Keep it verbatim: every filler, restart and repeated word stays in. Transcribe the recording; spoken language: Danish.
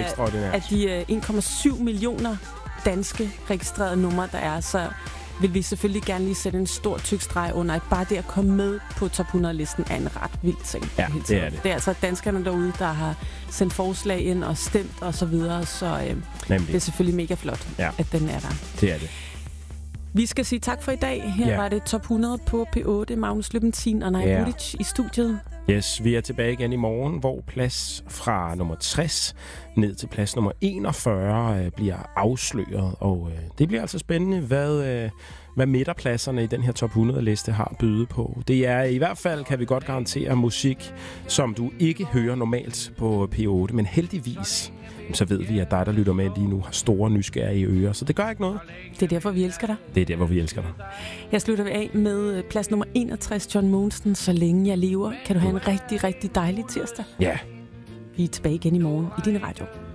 af de en komma syv millioner danske registrerede numre, der er, så vil vi selvfølgelig gerne lige sætte en stor tyk streg under, at bare det at komme med på top hundrede-listen er en ret vild ting. Ja, det er det. Det er altså danskerne derude, der har sendt forslag ind og stemt og så videre, så øh, det er selvfølgelig mega flot, ja. At den er der. Det er det. Vi skal sige tak for i dag. Her ja. Var det top hundrede på P otte. Magnus Løbentin og Naja ja. Budic i studiet. Yes, vi er tilbage igen i morgen, hvor plads fra nummer tres ned til plads nummer enogfyrre øh, bliver afsløret. Og øh, det bliver altså spændende, hvad, øh, hvad midterpladserne i den her top hundrede-liste har byde på. Det er i hvert fald, kan vi godt garantere, musik, som du ikke hører normalt på P otte. Men heldigvis, så ved vi, at dig, der lytter med lige nu, har store nysgerrige ører. Så det gør ikke noget. Det er derfor, vi elsker dig. Det er der, hvor vi elsker dig. Jeg slutter af med plads nummer enogtres, John Mogensen. Så længe jeg lever, kan du have en rigtig, rigtig dejlig tirsdag. Ja. Vi er tilbage igen i morgen i din radio.